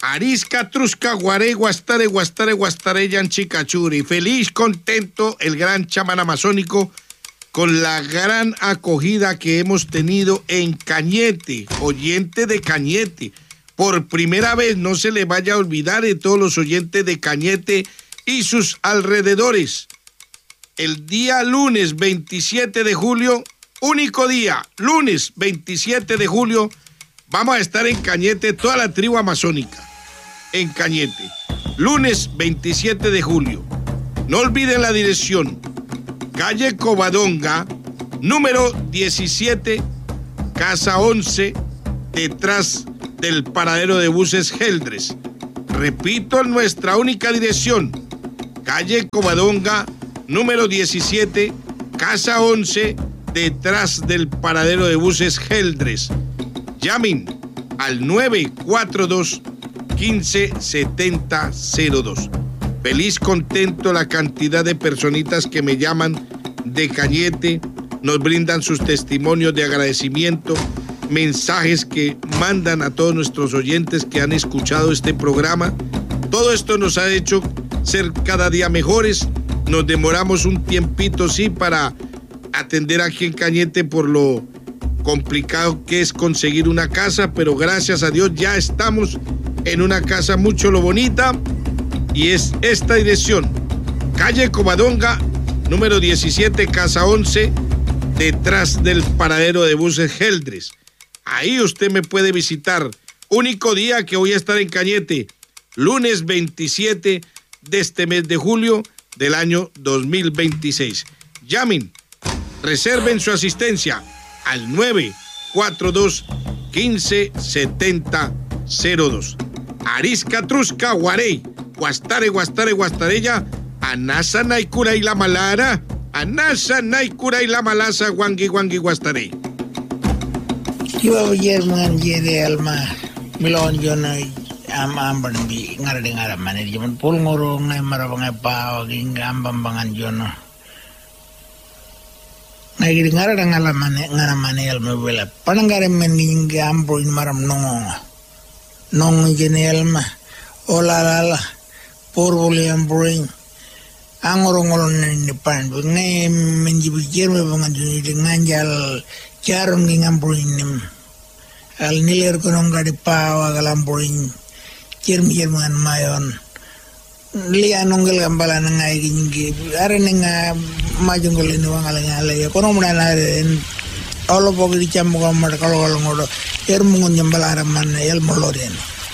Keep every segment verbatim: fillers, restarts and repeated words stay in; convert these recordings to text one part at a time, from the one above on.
Arisca, Trusca, Guarey, Guastare, Guastare, Guastare, Yanchicachuri. Feliz, contento el gran chamán amazónico con la gran acogida que hemos tenido en Cañete, oyente de Cañete. Por primera vez, no se le vaya a olvidar de todos los oyentes de Cañete y sus alrededores. El día lunes veintisiete de julio, único día, lunes veintisiete de julio, vamos a estar en Cañete, toda la tribu amazónica, en Cañete. Lunes veintisiete de julio. No olviden la dirección. Calle Covadonga, número diecisiete, casa once, detrás del paradero de buses Geldres. Repito, nuestra única dirección. Calle Covadonga, número diecisiete, casa once, detrás del paradero de buses Geldres. Llamen al nueve cuatro dos, quince, setenta, cero dos. Feliz, contento la cantidad de personitas que me llaman de Cañete, nos brindan sus testimonios de agradecimiento, mensajes que mandan a todos nuestros oyentes que han escuchado este programa. Todo esto nos ha hecho ser cada día mejores. Nos demoramos un tiempito, sí, para atender aquí en Cañete por lo complicado que es conseguir una casa, pero gracias a Dios ya estamos en una casa mucho lo bonita, y es esta dirección: calle Covadonga, número diecisiete, casa once, detrás del paradero de buses Geldres. Ahí usted me puede visitar. Único día que voy a estar en Cañete, lunes veintisiete de este mes de julio del año dos mil veintiséis. Llamen, reserven su asistencia al nueve cuatro dos, quince, setenta, cero dos. Arisca, Trusca, Guarey, Guastare, Guastare, Guastarella, Anasa, Naikura y la Malara, Anasa, Naikura y la Malasa, Wangi, Wangi, Guastarey. Yo Yerman Yere Alma, Milon Yona, Am Amban, Narding Araman, Yaman Pulmoro, Namarabanga Pao, Gingambam Bangan Yono. Nagiringaran Alaman, Naramane, Almavilla, Panangaram in Gambro in Maram no. Non Genelma, Ola Lala, Porvolian Brain, Angorongolon in the pan, but name Menjibijerme Banganjal, Charonging Ambroin, Al Niller Cononga de Pau, Galambroin, Jermian Mayon, Lianongel Gambalanang, Areninga, Majungol in Wangalanga, Conomana, and all of the Chamogam, Colorado. Hermungun Yambalaman El Molorien.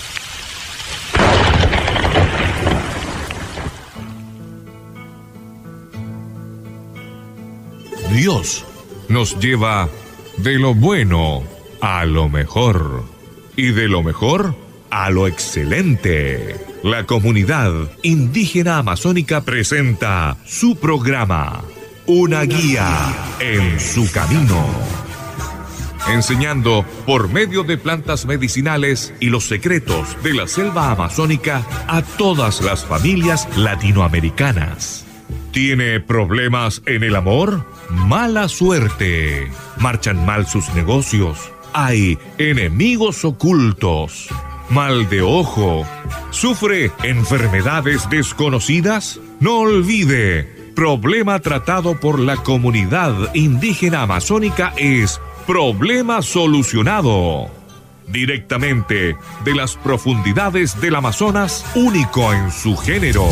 Dios nos lleva de lo bueno a lo mejor y de lo mejor a lo excelente. La comunidad indígena amazónica presenta su programa, Una guía en su camino, enseñando por medio de plantas medicinales y los secretos de la selva amazónica a todas las familias latinoamericanas. ¿Tiene problemas en el amor? Mala suerte. ¿Marchan mal sus negocios? ¿Hay enemigos ocultos? ¿Mal de ojo? ¿Sufre enfermedades desconocidas? No olvide, problema tratado por la comunidad indígena amazónica es problema solucionado. Directamente de las profundidades del Amazonas, único en su género.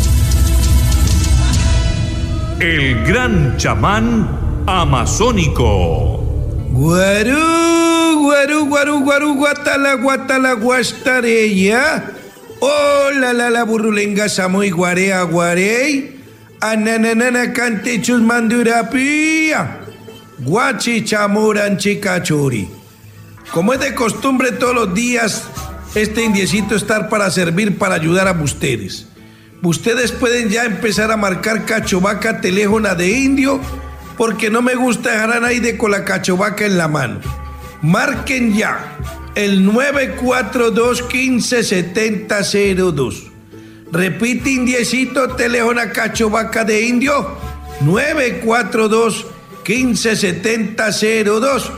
El gran chamán amazónico. Guarú, guarú, guarú, guarú, guatala, guatala, guastarella. Hola, la, la, burrulenga, samoy, guarea, guarey. Ananana, cantechus, mandurapía. Guachi, chamuran, chicachuri. Como es de costumbre todos los días, este indiecito estar para servir, para ayudar a ustedes. Ustedes pueden ya empezar a marcar cachovaca teléfona de indio, porque no me gusta dejar a nadie con la cachovaca en la mano. Marquen ya el nueve cuatro dos, quince, setenta, cero dos. Repite, indiecito, teléfona cachovaca de indio, nueve cuatro dos, quince, setenta, cero dos.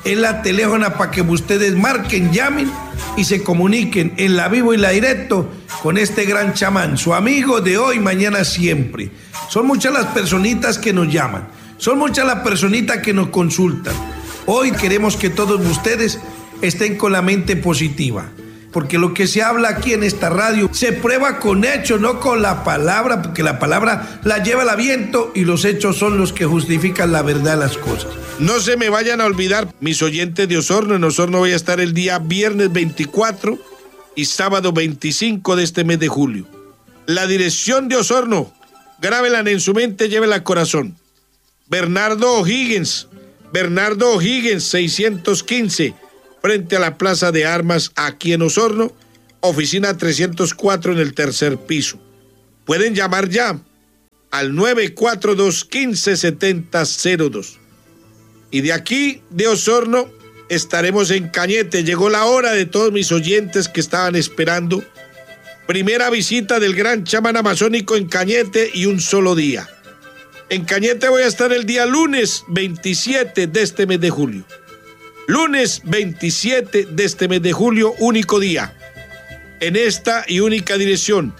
es la teléfona para que ustedes marquen, llamen y se comuniquen en la vivo y la directo con este gran chamán, su amigo de hoy, mañana, siempre. Son muchas las personitas que nos llaman, son muchas las personitas que nos consultan. Hoy queremos que todos ustedes estén con la mente positiva, porque lo que se habla aquí en esta radio se prueba con hechos, no con la palabra, porque la palabra la lleva el viento y los hechos son los que justifican la verdad de las cosas. No se me vayan a olvidar, mis oyentes de Osorno. En Osorno voy a estar el día viernes veinticuatro y sábado veinticinco de este mes de julio. La dirección de Osorno, grábela en su mente, llévela al corazón. Bernardo O'Higgins, Bernardo O'Higgins, seiscientos quince, frente a la Plaza de Armas, aquí en Osorno, oficina trescientos cuatro en el tercer piso. Pueden llamar ya al nueve cuatro dos, uno cinco siete cero cero dos. Y de aquí, de Osorno, estaremos en Cañete. Llegó la hora de todos mis oyentes que estaban esperando. Primera visita del gran chamán amazónico en Cañete y un solo día. En Cañete voy a estar el día lunes veintisiete de este mes de julio. Lunes veintisiete de este mes de julio, único día. En esta y única dirección.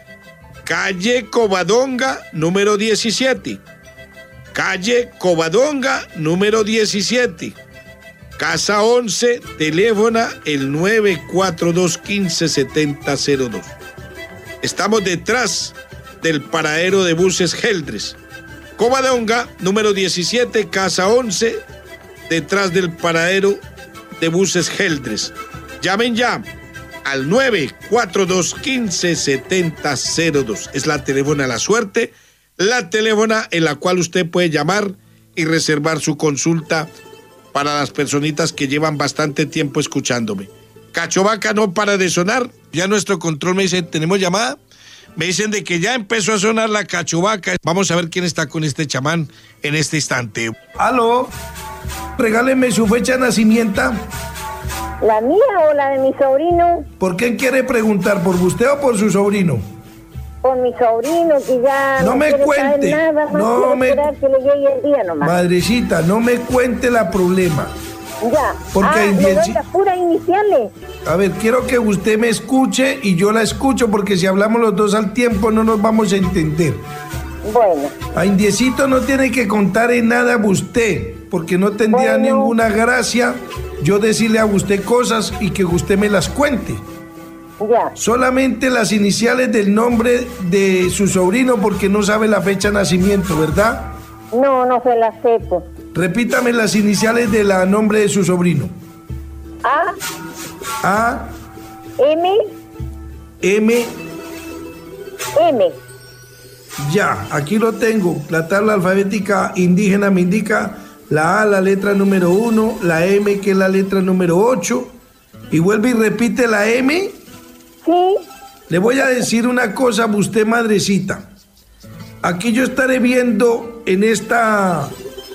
Calle Covadonga, número diecisiete. Calle Covadonga, número diecisiete. Casa once, teléfono el nueve cuatro dos, uno cinco siete cero dos. Estamos detrás del paradero de buses Geldres. Covadonga, número diecisiete, casa once, detrás del paradero de buses Geldres. Llamen ya al nueve cuatro dos, uno cinco siete cero dos. Es la teléfono de la suerte, la teléfono en la cual usted puede llamar y reservar su consulta para las personitas que llevan bastante tiempo escuchándome. Cachovaca no para de sonar. Ya nuestro control me dice, ¿tenemos llamada? Me dicen de que ya empezó a sonar la cachovaca. Vamos a ver quién está con este chamán en este instante. Aló, regáleme su fecha de nacimiento. ¿La mía o la de mi sobrino? ¿Por qué quiere preguntar? ¿Por usted o por su sobrino? Por mi sobrino, que ya no, no me quiere cuente. Saber nada más, no me esperar que le llegue el día nomás. Madrecita, no me cuente la problema. Ya. Porque ah, hay le dieci... doy las puras iniciales. A ver, quiero que usted me escuche y yo la escucho, porque si hablamos los dos al tiempo no nos vamos a entender. Bueno. A Indiecito no tiene que contar en nada a usted, porque no tendría bueno. ninguna gracia yo decirle a usted cosas y que usted me las cuente. Ya. Solamente las iniciales del nombre de su sobrino, porque no sabe la fecha de nacimiento, ¿verdad? No, no se la sé, pues. Repítame las iniciales del nombre de su sobrino. A. A. M. M. M. Ya, aquí lo tengo. La tabla alfabética indígena me indica la A, la letra número uno, la M, que es la letra número ocho, y vuelve y repite la M. Sí. Le voy a decir una cosa a usted, madrecita. Aquí yo estaré viendo en esta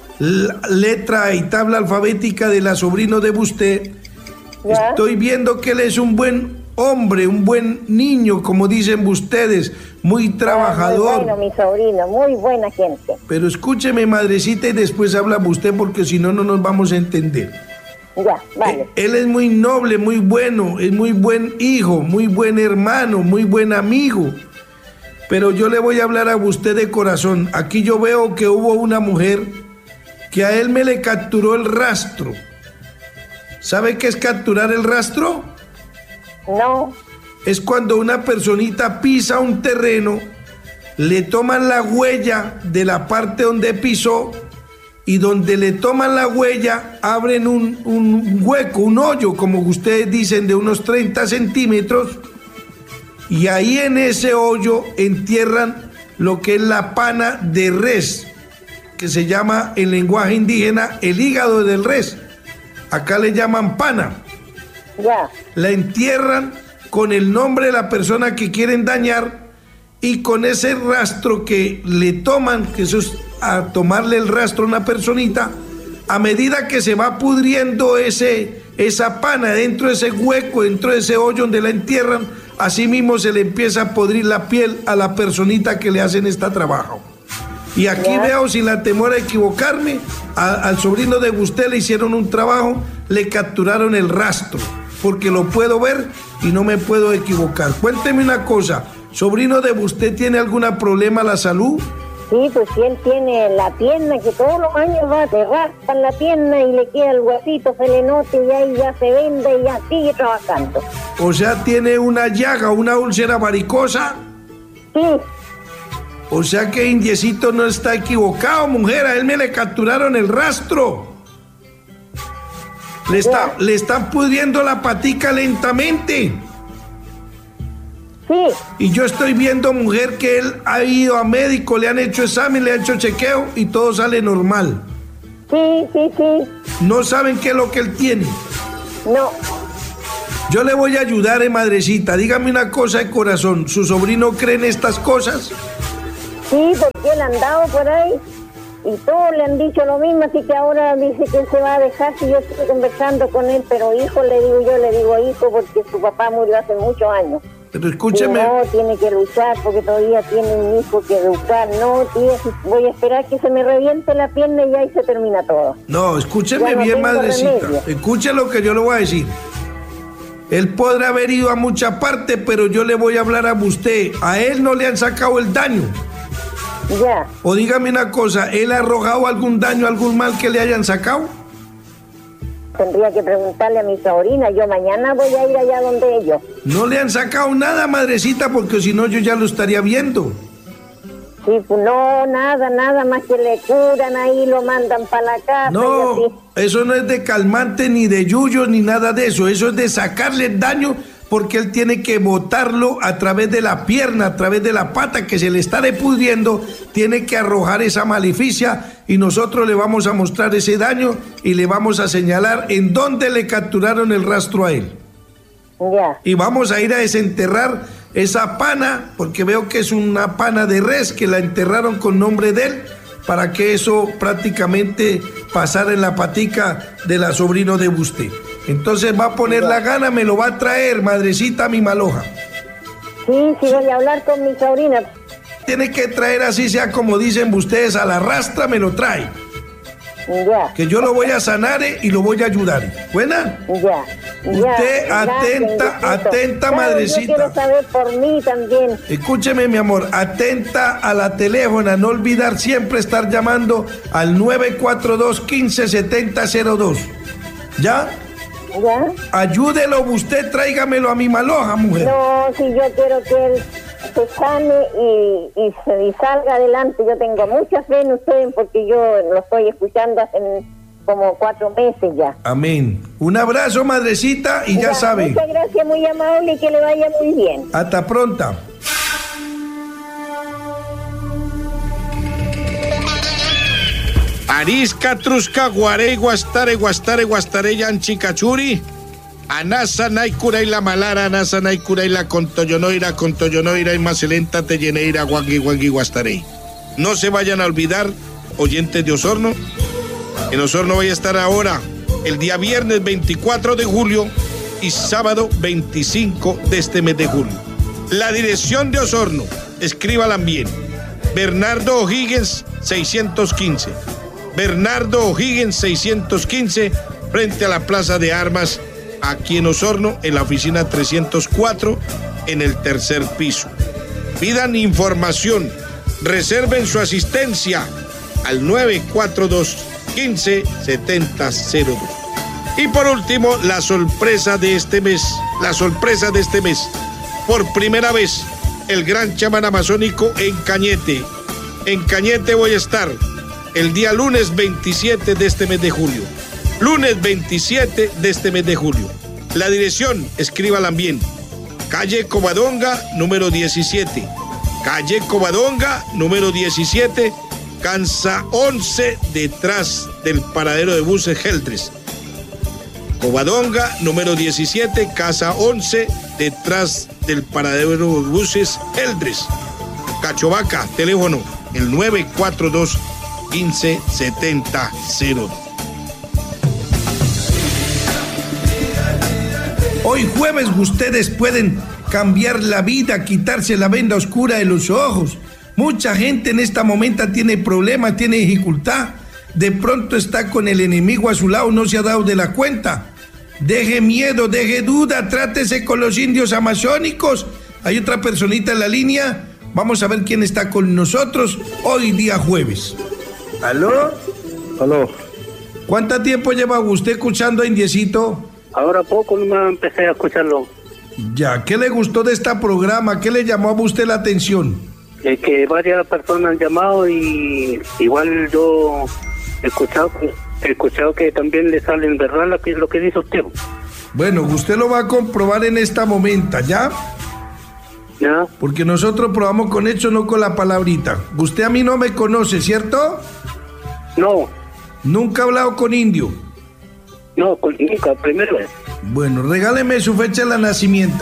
letra y tabla alfabética de la sobrino de usted. ¿Ya? Estoy viendo que él es un buen hombre, un buen niño, como dicen ustedes, muy trabajador. Muy bueno, mi sobrino, muy buena gente. Pero escúcheme, madrecita, y después habla usted, porque si no, no nos vamos a entender. Ya, vale. Él es muy noble, muy bueno, es muy buen hijo, muy buen hermano, muy buen amigo. Pero yo le voy a hablar a usted de corazón. Aquí yo veo que hubo una mujer que a él me le capturó el rastro. ¿Sabe qué es capturar el rastro? No. Es cuando una personita pisa un terreno, le toman la huella de la parte donde pisó, y donde le toman la huella abren un, un hueco, un hoyo, como ustedes dicen, de unos treinta centímetros, y ahí en ese hoyo entierran lo que es la pana de res, que se llama en lenguaje indígena el hígado del res. Acá le llaman pana. Ya. La entierran con el nombre de la persona que quieren dañar, y con ese rastro que le toman, que eso es a tomarle el rastro a una personita, a medida que se va pudriendo ese, esa pana dentro de ese hueco, dentro de ese hoyo donde la entierran, así mismo se le empieza a podrir la piel a la personita que le hacen este trabajo. Y aquí Ya. veo, sin la temor a equivocarme, a- al sobrino de usted le hicieron un trabajo, le capturaron el rastro, porque lo puedo ver y no me puedo equivocar. Cuénteme una cosa, ¿sobrino de usted tiene algún problema a la salud? Sí, pues si él tiene la pierna, que todos los años va, se raspa en la pierna y le queda el huesito, se le nota y ahí ya se vende y ya sigue trabajando. O sea, tiene una llaga, una úlcera varicosa. Sí, O sea que Indiecito no está equivocado, mujer. A él me le capturaron el rastro. Le, está, le están pudriendo la patica lentamente. sí, Y yo estoy viendo, mujer, que él ha ido a médico, le han hecho examen, le han hecho chequeo y todo sale normal. sí, sí, sí. No saben qué es lo que él tiene. No, Yo le voy a ayudar, eh, madrecita. Dígame una cosa de corazón. ¿Su sobrino cree en estas cosas? sí, porque él ha andado por ahí y todos le han dicho lo mismo, así que ahora dice que él se va a dejar si yo estoy conversando con él, pero hijo, le digo yo, le digo hijo, porque su papá murió hace muchos años. Pero Y escúcheme. no, tiene que luchar porque todavía tiene un hijo que educar. No, tía, si voy a esperar que se me reviente la pierna y ahí se termina todo. No, escúcheme Ya no bien, tengo madrecita. remedio. Escuche lo que yo le voy a decir. Él podrá haber ido a mucha parte, pero yo le voy a hablar a usted. A él no le han sacado el daño. Ya, O dígame una cosa, ¿él ha arrojado algún daño, algún mal que le hayan sacado? tendría que preguntarle a mi sobrina. Yo mañana voy a ir allá donde ellos. No le han sacado nada, madrecita, porque si no yo ya lo estaría viendo. Sí, pues no, nada, nada más que le curan ahí, lo mandan para la casa y No, así. eso no es de calmante, ni de yuyos, ni nada de eso. Eso es de sacarle daño porque él tiene que botarlo a través de la pierna, a través de la pata que se le está depudiendo, tiene que arrojar esa maleficia y nosotros le vamos a mostrar ese daño y le vamos a señalar en dónde le capturaron el rastro a él. Ya, Y vamos a ir a desenterrar esa pana, porque veo que es una pana de res que la enterraron con nombre de él, para que eso prácticamente pasara en la patica de la sobrino de usted. Entonces va a poner la gana, me lo va a traer, madrecita, mi maloja. sí, sí, voy a hablar con mi sobrina. Tiene que traer así sea como dicen ustedes, a la rastra me lo trae. Ya, Que yo lo voy a sanar eh, y lo voy a ayudar. ¿Buena? ya, ya. Usted Gracias, atenta, Diosito. atenta, Claro, madrecita. Yo quiero saber por mí también. Escúcheme, mi amor, atenta a la teléfona, no olvidar siempre estar llamando al nueve cuatro dos, uno cinco siete cero cero dos. ¿Ya? ¿Ya? Ayúdelo usted, tráigamelo a mi maloja, mujer. No, si yo quiero que él se sane y, y se y salga adelante. Yo tengo mucha fe en usted porque yo lo estoy escuchando hace como cuatro meses ya. Amén. Un abrazo, madrecita, y ya sabe. Muchas gracias, muy amable y que le vaya muy bien. Hasta pronto. Arisca, Trusca, Guarey, Guastare, Guastare, Guastare, Yanchicachuri. Anasa, Naikura y la Malara, Anasa, Naikura y la Contoyonoira, Contoyonoira y Macelenta, Telleneira, Guangui, Guangui, Guastarey. No se vayan a olvidar, oyentes de Osorno. En Osorno voy a estar ahora, el día viernes veinticuatro de julio y sábado veinticinco de este mes de julio. La dirección de Osorno, escríbalan bien. Bernardo O'Higgins, seiscientos quince. Bernardo O'Higgins, seiscientos quince, frente a la Plaza de Armas, aquí en Osorno, en la oficina trescientos cuatro, en el tercer piso. Pidan información, reserven su asistencia al nueve cuatro dos, uno cinco siete cero dos. Y por último, la sorpresa de este mes, la sorpresa de este mes. Por primera vez, el gran chamán amazónico en Cañete. En Cañete voy a estar el día lunes veintisiete de este mes de julio. Lunes veintisiete de este mes de julio. La dirección, escríbalan bien. Calle Covadonga, número diecisiete. Calle Covadonga, número diecisiete. Cansa once, detrás del paradero de buses Geldres. Covadonga, número diecisiete, casa once, detrás del paradero de buses Geldres. Cachovaca, teléfono, el nueve cuatro dos, uno cinco siete cero. Hoy jueves ustedes pueden cambiar la vida, quitarse la venda oscura de los ojos. Mucha gente en esta momento tiene problemas, tiene dificultad. De pronto está con el enemigo a su lado, no se ha dado de la cuenta. Deje miedo, deje duda, trátese con los indios amazónicos. Hay otra personita en la línea. Vamos a ver quién está con nosotros hoy día jueves. ¿Aló? Aló. ¿Cuánto tiempo lleva usted escuchando a Indiecito? Ahora poco nomás empecé a escucharlo. Ya, ¿qué le gustó de este programa? ¿Qué le llamó a usted la atención? Es que varias personas han llamado y igual yo he escuchado, he escuchado que también le salen verdad lo que, lo que dice usted. Bueno, usted lo va a comprobar en esta momento, ¿ya? ¿Ya? Porque nosotros probamos con hechos, no con la palabrita. Usted a mí no me conoce, ¿cierto? No. ¿Nunca ha hablado con indio? No, con, nunca, primera vez. Bueno, regáleme su fecha de la nacimiento.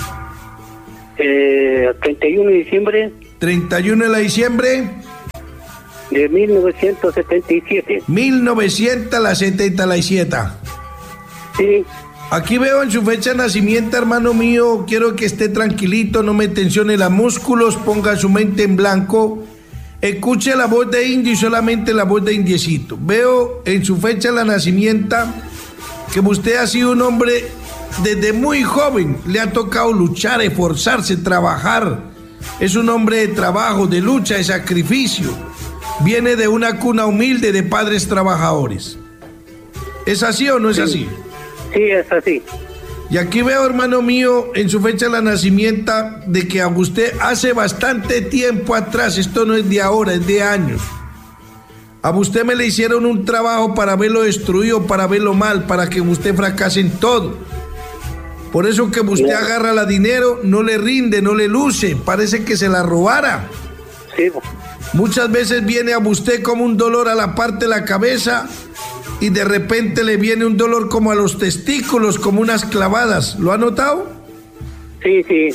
Eh, treinta y uno de diciembre. treinta y uno de diciembre. De mil novecientos setenta y siete. mil novecientos setenta y siete. Sí. Aquí veo en su fecha de nacimiento, hermano mío, quiero que esté tranquilito, no me tensione los músculos, ponga su mente en blanco, escuche la voz de indio y solamente la voz de Indiecito. Veo en su fecha de nacimiento que usted ha sido un hombre desde muy joven, le ha tocado luchar, esforzarse, trabajar. Es un hombre de trabajo, de lucha, de sacrificio. Viene de una cuna humilde de padres trabajadores. ¿Es así o no es Sí. así? Sí, es así. Y aquí veo, hermano mío, en su fecha de nacimiento, de que a usted hace bastante tiempo atrás, esto no es de ahora, es de años, a usted me le hicieron un trabajo para verlo destruido, para verlo mal, para que usted fracase en todo. Por eso que usted Bien. agarra la dinero, no le rinde, no le luce, parece que se la robara. Sí. Muchas veces viene a usted como un dolor a la parte de la cabeza y de repente le viene un dolor como a los testículos, como unas clavadas. ¿Lo ha notado? Sí, sí.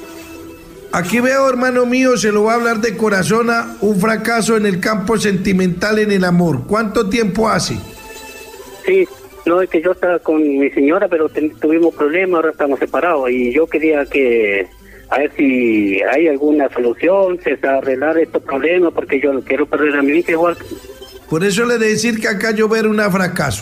Aquí veo, hermano mío, se lo va a hablar de corazón, a un fracaso en el campo sentimental, en el amor. ¿Cuánto tiempo hace? Sí. No, es que yo estaba con mi señora, pero ten, tuvimos problemas, ahora estamos separados y yo quería que a ver si hay alguna solución, se arreglar estos problemas, porque yo no quiero perder a mi hija igual. Por eso le de decir que acá yo veo un fracaso.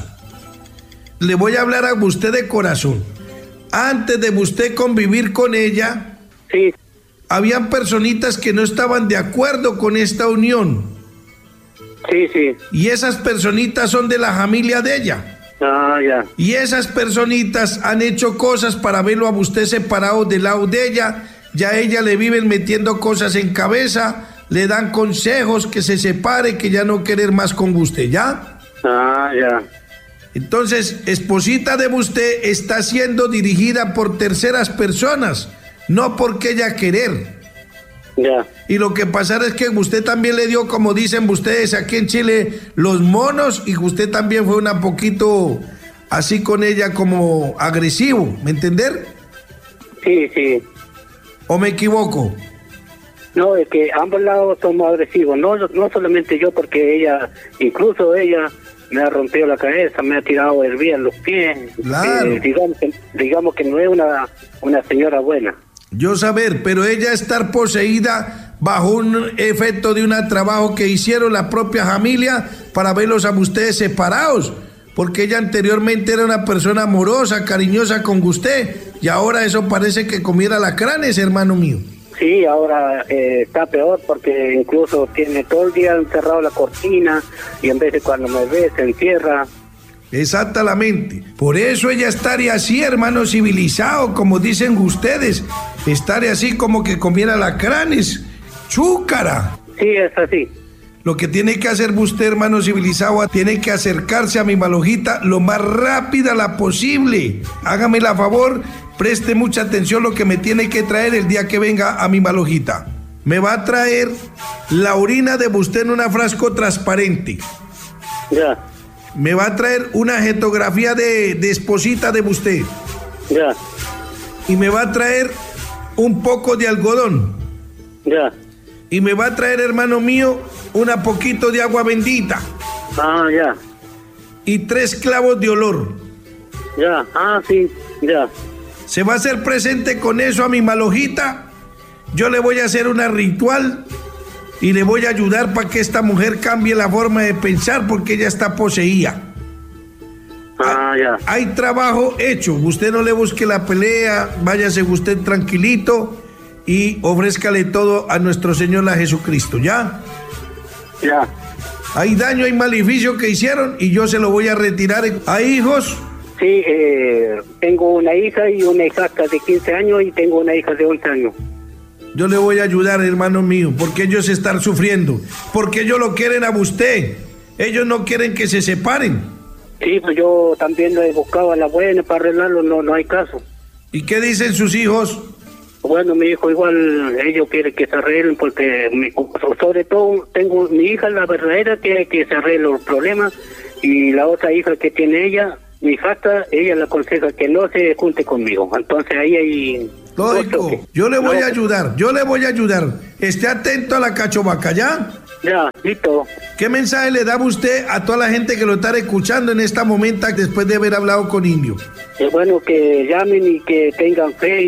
Le voy a hablar a usted de corazón. Antes de usted convivir con ella, Sí, habían personitas que no estaban de acuerdo con esta unión. sí, sí. Y esas personitas son de la familia de ella. Ah, ya. Y esas personitas han hecho cosas para verlo a usted separado del lado de ella. Ya a ella le viven metiendo cosas en cabeza, le dan consejos que se separe, que ya no querer más con usted, ¿ya? Ah, ya. Entonces, esposita de usted está siendo dirigida por terceras personas, no porque ella querer. Ya. Y lo que pasa es que usted también le dio, como dicen ustedes aquí en Chile, los monos, y usted también fue una poquito así con ella como agresivo, ¿me entender? Sí, sí. ¿O me equivoco? No, es que ambos lados somos agresivos, no, no solamente yo, porque ella, incluso ella me ha rompido la cabeza, me ha tirado hervía en los pies. Claro. Eh, digamos, que, digamos que no es una, una señora buena. Yo saber, pero ella estar poseída bajo un efecto de un trabajo que hicieron la propia familia para verlos a ustedes separados, porque ella anteriormente era una persona amorosa, cariñosa con usted, y ahora eso parece que comiera lacranes, hermano mío. Sí, ahora eh, está peor porque incluso tiene todo el día encerrado la cortina y en vez de cuando me ve se encierra. Exactamente. Por eso ella estaría así, hermano civilizado, como dicen ustedes. Estaría así como que comiera alacranes. Chúcara. Sí, es así. Lo que tiene que hacer usted, hermano civilizado, tiene que acercarse a mi Malojita lo más rápida la posible. Hágame la favor, preste mucha atención lo que me tiene que traer el día que venga a mi Malojita. Me va a traer la orina de usted en un frasco transparente. Ya, Me va a traer una jetografía de, de esposita de usted. ya, Y me va a traer un poco de algodón. ya. Y me va a traer, hermano mío, una poquito de agua bendita. Ah, ya, Y tres clavos de olor. ya. Ah, sí, ya. Se va a hacer presente con eso a mi Malojita. Yo le voy a hacer una ritual y le voy a ayudar para que esta mujer cambie la forma de pensar porque ella está poseída. Ah, ya. Hay trabajo hecho, usted no le busque la pelea, váyase usted tranquilito y ofrézcale todo a nuestro Señor la Jesucristo, ¿ya? Ya. Hay daño, hay maleficio que hicieron y yo se lo voy a retirar. ¿Hay hijos? Sí, eh, tengo una hija y una hijastra de quince años y tengo una hija de once años. Yo le voy a ayudar, hermano mío, porque ellos están sufriendo, porque ellos lo quieren a usted, ellos no quieren que se separen. Sí, pues yo también lo he buscado a la buena para arreglarlo, no, no hay caso. ¿Y qué dicen sus hijos? Bueno, mi hijo igual, ellos quieren que se arreglen porque mi, sobre todo tengo mi hija, la verdadera, quiere que se arreglen los problemas y la otra hija que tiene ella, mi hijastra, ella le aconseja que no se junte conmigo. Entonces ahí hay... Lógico, yo le voy a ayudar, yo le voy a ayudar. Esté atento a la cachovaca, ¿ya? Ya, listo. ¿Qué mensaje le da usted a toda la gente que lo está escuchando en esta momento después de haber hablado con Indio? Es bueno que llamen y que tengan fe.